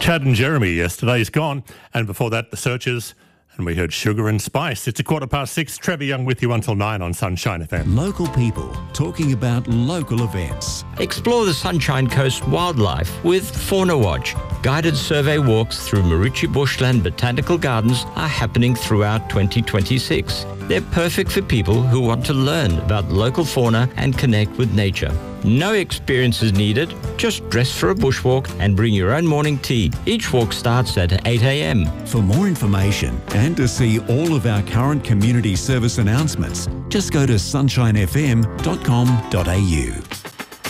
Chad and Jeremy, yesterday's gone. And before that, The Searchers. And we heard Sugar and Spice. It's 6:15. Trevor Young with you until 9 on Sunshine FM. Local people talking about local events. Explore the Sunshine Coast wildlife with Fauna Watch. Guided survey walks through Marichi Bushland Botanical Gardens are happening throughout 2026. They're perfect for people who want to learn about local fauna and connect with nature. No experience is needed. Just dress for a bushwalk and bring your own morning tea. Each walk starts at 8 a.m. For more information and to see all of our current community service announcements, just go to sunshinefm.com.au.